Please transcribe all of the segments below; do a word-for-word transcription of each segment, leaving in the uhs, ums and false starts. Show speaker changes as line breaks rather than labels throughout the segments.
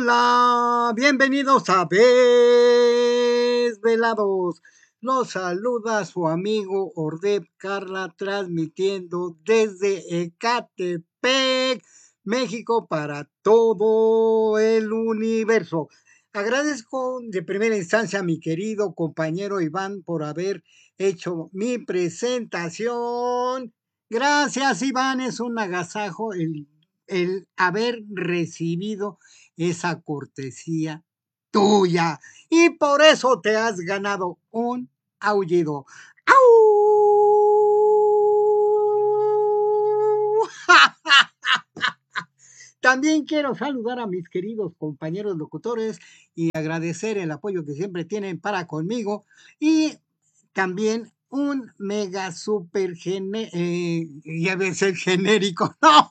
Hola, bienvenidos a Desvelados. Los saluda su amigo Ordep Carla, transmitiendo desde Ecatepec, México, para todo el universo. Agradezco de primera instancia a mi querido compañero Iván por haber hecho mi presentación. Gracias, Iván, es un agasajo el, el haber recibido esa cortesía tuya. Y por eso te has ganado un aullido. ¡Au! También quiero saludar a mis queridos compañeros locutores y agradecer el apoyo que siempre tienen para conmigo. Y también un mega super gene, eh, ya ves el genérico. No,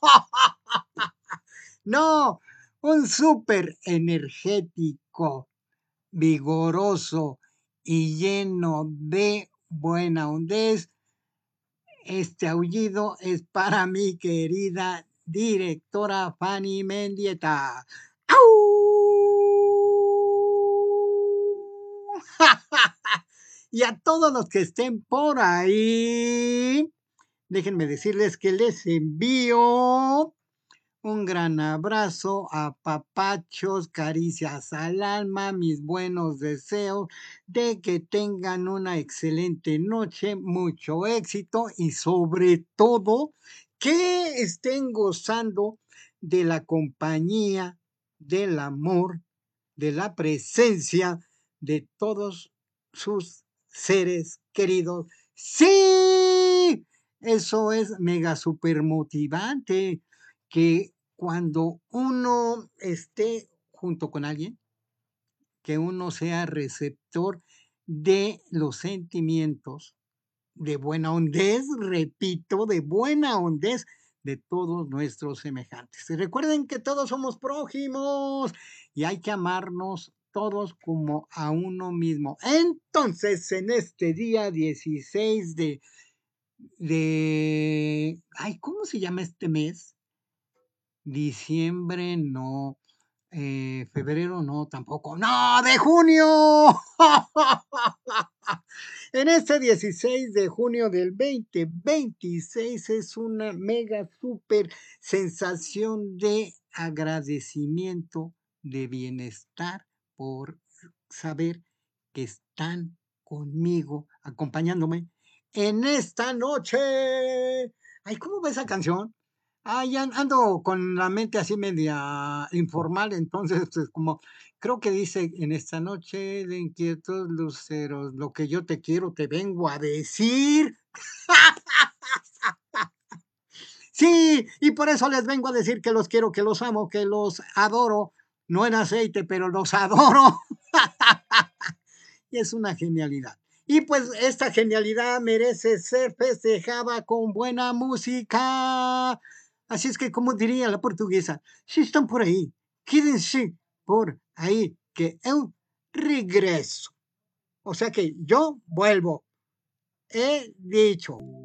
no, un súper energético, vigoroso y lleno de buena hondez. Este aullido es para mi querida directora Fanny Mendieta. ¡Au! Y a todos los que estén por ahí, déjenme decirles que les envío un gran abrazo, apapachos, caricias al alma, mis buenos deseos de que tengan una excelente noche, mucho éxito y sobre todo que estén gozando de la compañía, del amor, de la presencia de todos sus seres queridos. Sí, eso es mega super motivante, que cuando uno esté junto con alguien, que uno sea receptor de los sentimientos de buena hondez, repito, de buena hondez de todos nuestros semejantes. Y recuerden que todos somos prójimos y hay que amarnos todos como a uno mismo. Entonces, en este día dieciséis de, de, ay, ¿cómo se llama este mes? Diciembre, no. Eh, febrero, no, tampoco. ¡No, de junio! En este dieciséis de junio del veinte veintiséis es una mega super sensación de agradecimiento, de bienestar por saber que están conmigo, acompañándome en esta noche. Ay, ¿cómo va esa canción? Ay, ando con la mente así media informal, entonces, pues como creo que dice en esta noche de inquietos luceros, lo que yo te quiero te vengo a decir. Sí, y por eso les vengo a decir que los quiero, que los amo, que los adoro. No en aceite, pero los adoro. Y es una genialidad. Y pues esta genialidad merece ser festejada con buena música. Así es que, como diría la portuguesa, si están por ahí, quédense por ahí, que eu regreso. O sea que yo vuelvo. He dicho.